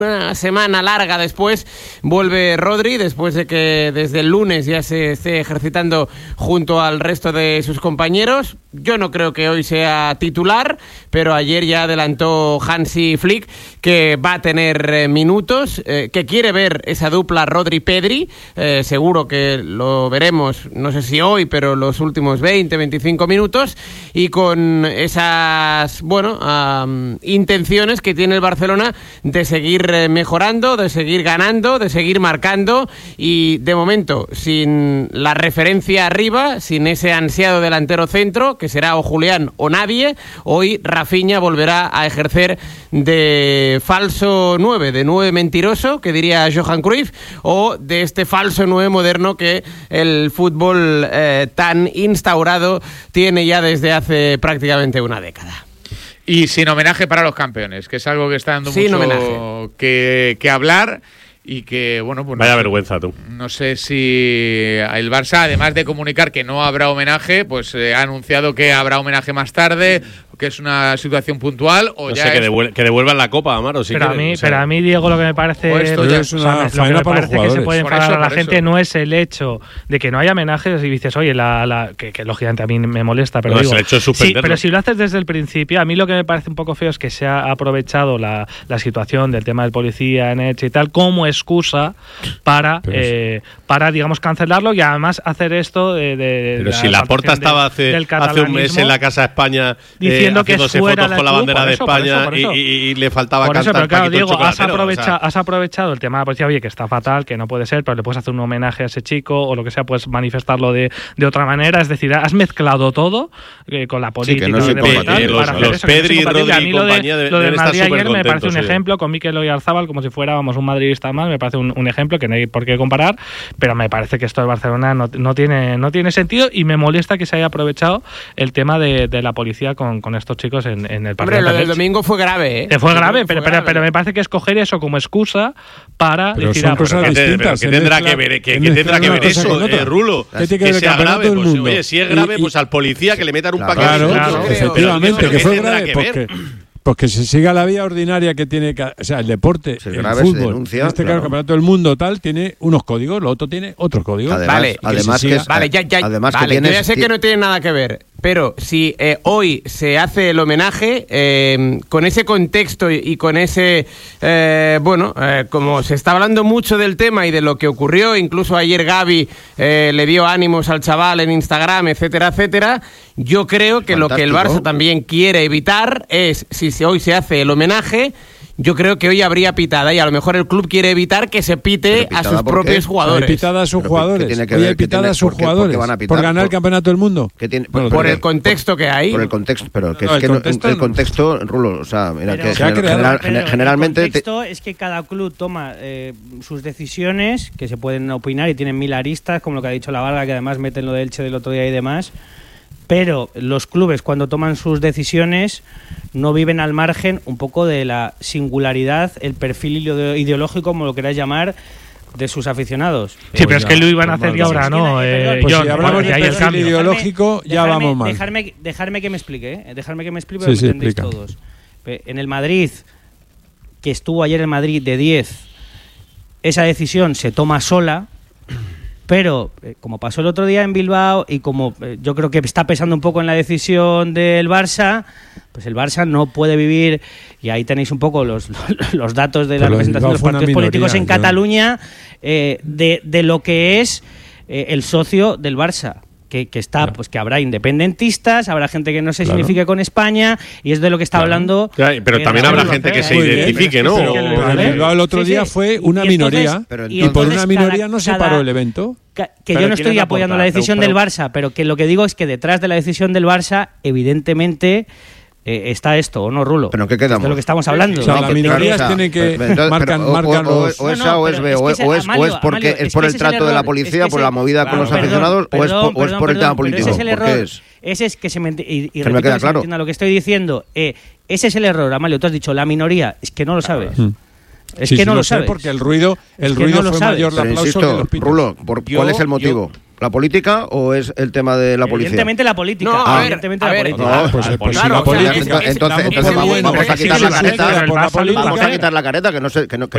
Una semana larga después vuelve Rodri, después de que desde el lunes ya se esté ejercitando junto al resto de sus compañeros. Yo no creo que hoy sea titular, pero ayer ya adelantó Hansi Flick que va a tener minutos, que quiere ver esa dupla Rodri-Pedri. Seguro que lo veremos, no sé si hoy, pero los últimos 20-25 minutos, y con esas intenciones que tiene el Barcelona de seguir mejorando, de seguir ganando, de seguir marcando, y de momento sin la referencia arriba, sin ese ansiado delantero centro, que será o Julián o nadie. Hoy Rafinha volverá a ejercer de falso 9, de 9 mentiroso, que diría Johan Cruyff, o de este falso 9 moderno que el fútbol tan instaurado tiene ya desde hace prácticamente una década. Y sin homenaje para los campeones, que es algo que está dando mucho que hablar. Y que, bueno, pues vaya vergüenza, tú. No sé si el Barça, además de comunicar que no habrá homenaje, pues ha anunciado que habrá homenaje más tarde, que es una situación puntual, o no ya sé, que devuelvan la copa, Amaro. Si pero a mí, Diego, lo que me parece es una faena para los jugadores. Que se puede enfadar a la gente no es el hecho de que no haya homenajes y dices, oye, que lógicamente a mí me molesta, pero digo, el hecho es sí, pero si lo haces desde el principio, a mí lo que me parece un poco feo es que se ha aprovechado la situación del tema del policía en Elche y tal como excusa para digamos, cancelarlo y además hacer esto pero si Laporta estaba hace un mes en la Casa de España diciendo que es fuera fotos con la bandera de España y le faltaba por cantar. Pero claro, Diego, has aprovechado el tema de la policía, oye, que está fatal, que no puede ser, pero le puedes hacer un homenaje a ese chico o lo que sea, puedes manifestarlo de otra manera, es decir, has mezclado todo con la política. Sí, que no los Pedri y Rodri y compañía lo del Madrid ayer me parece un sí. ejemplo, con Mikel Oyarzabal, como si fuera un madridista más, me parece un ejemplo que no hay por qué comparar, pero me parece que esto de Barcelona no tiene sentido y me molesta que se haya aprovechado el tema de la policía con estos chicos en el partido. Hombre, lo del domingo fue grave, ¿eh? Fue grave, pero me parece que escoger eso como excusa para decir... Son cosas distintas. ¿Qué tendrá que ver eso, Rulo? Que sea grave, pues oye, si es grave, pues al policía que le metan un paquete. Claro, efectivamente, que fue grave porque se siga la vía ordinaria que tiene o sea, el deporte, el fútbol, en este caso el campeonato del mundo tiene unos códigos, lo otro tiene otros códigos. Además, yo ya sé que no tiene nada que ver, pero si hoy se hace el homenaje con ese contexto y con ese como se está hablando mucho del tema y de lo que ocurrió, incluso ayer Gavi le dio ánimos al chaval en Instagram, etcétera, etcétera. Yo creo que lo que el Barça también quiere evitar es, si hoy se hace el homenaje, yo creo que hoy habría pitada y a lo mejor el club quiere evitar que se pite a sus propios jugadores. Hay pitada a sus jugadores. Hay pitada a sus jugadores por ganar el campeonato del mundo. Por el contexto que hay. Por el contexto, pero que el contexto, Rulo, o sea, mira, que generalmente... El contexto es que cada club toma sus decisiones, que se pueden opinar y tienen 1000 aristas, como lo que ha dicho la Varga, que además meten lo de Elche del otro día y demás. Pero los clubes, cuando toman sus decisiones, no viven al margen un poco de la singularidad, el perfil ideológico, como lo queráis llamar, de sus aficionados. Sí, pero es que lo iban a hacer y ahora no. Pues si hablamos de perfil ideológico, ya vamos mal. Dejarme que me explique, Dejarme que me explique, porque lo entendéis todos. En el Madrid, que estuvo ayer en Madrid de 10, esa decisión se toma sola. Pero, como pasó el otro día en Bilbao y como yo creo que está pesando un poco en la decisión del Barça, pues el Barça no puede vivir, y ahí tenéis un poco los datos de la representación de los partidos políticos en Cataluña, de lo que es el socio del Barça. Que está, pues que habrá independentistas, habrá gente que no se signifique con España, y es de lo que está hablando. Pero también habrá gente que se identifique, ¿no? El otro día fue una minoría, y por una minoría no se paró el evento. Que yo no estoy apoyando la decisión del Barça, pero que lo que digo es que detrás de la decisión del Barça, evidentemente, está esto, ¿o no, Rulo? ¿Pero qué quedamos? De lo que estamos hablando. O sea, las minorías tienen que marcan los... O es porque es por el trato de la policía, por la movida con los aficionados, o es por el tema político. Ese es el error. Ese es que se me entienda lo que estoy diciendo. Ese es el error, Amalio. Tú has dicho la minoría, es que no lo sabes. Es que no lo sabes. Porque el ruido fue mayor de aplauso que los pitos. Rulo, ¿cuál es el motivo? ¿La política o es el tema de la policía? Evidentemente la política. No, evidentemente la política. No, pues claro, la política. Entonces vamos a quitar la careta. Vamos a quitar la careta, que no sé.